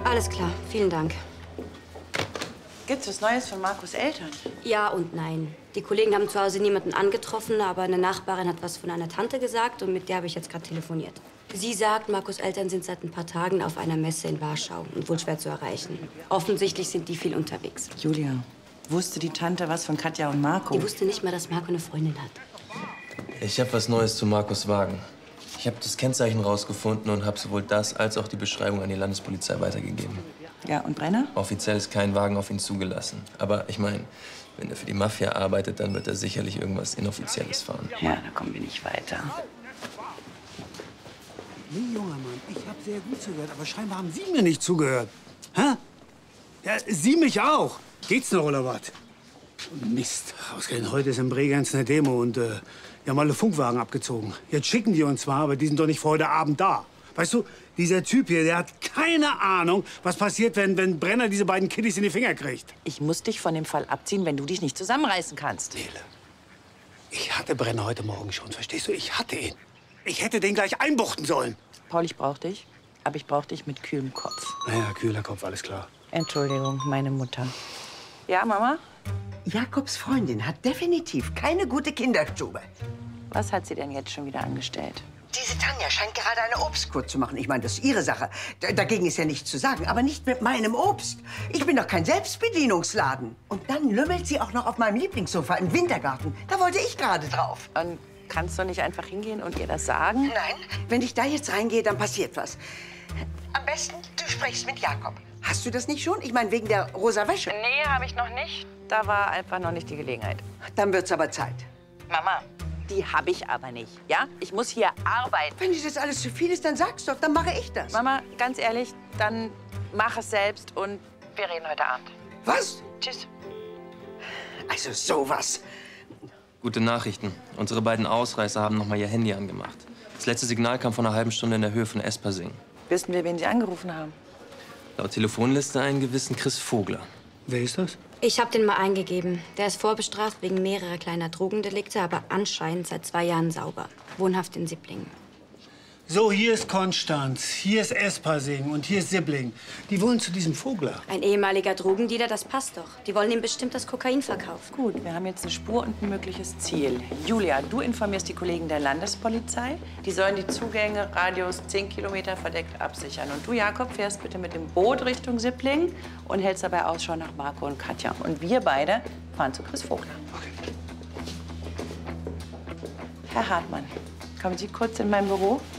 Alles klar, vielen Dank. Gibt's was Neues von Markus' Eltern? Ja und nein. Die Kollegen haben zu Hause niemanden angetroffen, aber eine Nachbarin hat was von einer Tante gesagt und mit der habe ich jetzt gerade telefoniert. Sie sagt, Markus' Eltern sind seit ein paar Tagen auf einer Messe in Warschau und wohl schwer zu erreichen. Offensichtlich sind die viel unterwegs. Julia, wusste die Tante was von Katja und Marco? Die wusste nicht mal, dass Marco eine Freundin hat. Ich habe was Neues zu Markus Wagen. Ich habe das Kennzeichen rausgefunden und habe sowohl das als auch die Beschreibung an die Landespolizei weitergegeben. Ja, und Brenner? Offiziell ist kein Wagen auf ihn zugelassen. Aber ich meine, wenn er für die Mafia arbeitet, dann wird er sicherlich irgendwas Inoffizielles fahren. Ja, da kommen wir nicht weiter. Nee, junger Mann, ich habe sehr gut zugehört, aber scheinbar haben Sie mir nicht zugehört. Hä? Ja, Sie mich auch. Geht's noch, oder was? Mist, ausgerechnet heute ist in Bregenz eine Demo und wir haben alle Funkwagen abgezogen. Jetzt schicken die uns zwar, aber die sind doch nicht für heute Abend da. Weißt du, dieser Typ hier, der hat keine Ahnung, was passiert, wenn Brenner diese beiden Kiddies in die Finger kriegt. Ich muss dich von dem Fall abziehen, wenn du dich nicht zusammenreißen kannst. Nele, ich hatte Brenner heute Morgen schon, verstehst du? Ich hatte ihn. Ich hätte den gleich einbuchten sollen. Paul, ich brauch dich, aber ich brauch dich mit kühlem Kopf. Naja, kühler Kopf, alles klar. Entschuldigung, meine Mutter. Ja, Mama? Jakobs Freundin hat definitiv keine gute Kinderstube. Was hat sie denn jetzt schon wieder angestellt? Diese Tanja scheint gerade eine Obstkur zu machen. Ich meine, das ist ihre Sache. Dagegen ist ja nichts zu sagen. Aber nicht mit meinem Obst. Ich bin doch kein Selbstbedienungsladen. Und dann lümmelt sie auch noch auf meinem Lieblingssofa im Wintergarten. Da wollte ich gerade drauf. Und kannst du nicht einfach hingehen und ihr das sagen? Nein, wenn ich da jetzt reingehe, dann passiert was. Am besten, du sprichst mit Jakob. Hast du das nicht schon? Ich meine, wegen der rosa Wäsche. Nee, habe ich noch nicht. Da war einfach noch nicht die Gelegenheit. Dann wird's aber Zeit. Mama, die habe ich aber nicht, ja? Ich muss hier arbeiten. Wenn dir das alles zu viel ist, dann sag's doch, dann mache ich das. Mama, ganz ehrlich, dann mach es selbst und wir reden heute Abend. Was? Tschüss. Also sowas. Gute Nachrichten. Unsere beiden Ausreißer haben noch mal ihr Handy angemacht. Das letzte Signal kam vor einer halben Stunde in der Höhe von Espersing. Wissen wir, wen Sie angerufen haben? Laut Telefonliste einen gewissen Chris Vogler. Wer ist das? Ich habe den mal eingegeben. Der ist vorbestraft wegen mehrerer kleiner Drogendelikte, aber anscheinend seit 2 Jahren sauber. Wohnhaft in Sibblingen. So, hier ist Konstanz, hier ist Espersing und hier ist Sibbling. Die wollen zu diesem Vogler. Ein ehemaliger Drogendealer, das passt doch. Die wollen ihm bestimmt das Kokain verkaufen. Gut, wir haben jetzt eine Spur und ein mögliches Ziel. Julia, du informierst die Kollegen der Landespolizei. Die sollen die Zugänge Radius 10 Kilometer verdeckt absichern. Und du, Jakob, fährst bitte mit dem Boot Richtung Sibbling und hältst dabei Ausschau nach Marco und Katja. Und wir beide fahren zu Chris Vogler. Okay. Herr Hartmann, kommen Sie kurz in mein Büro?